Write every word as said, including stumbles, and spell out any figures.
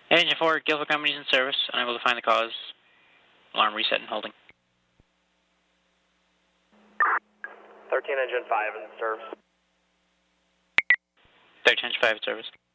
Engine four, Guilford Company's in service. Unable to find the cause. Alarm reset and holding. thirteen Engine five in service. thirteen Engine five in service.